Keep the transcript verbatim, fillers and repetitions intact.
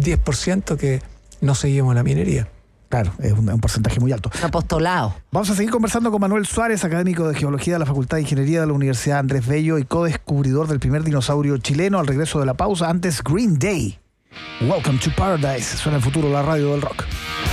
diez por ciento que no seguimos la minería. Claro, es un, un porcentaje muy alto. Apostolado. Vamos a seguir conversando con Manuel Suárez, académico de Geología de la Facultad de Ingeniería de la Universidad Andrés Bello y co-descubridor del primer dinosaurio chileno. Al regreso de la pausa, antes Green Day. Welcome to Paradise. Suena el futuro, la radio del rock.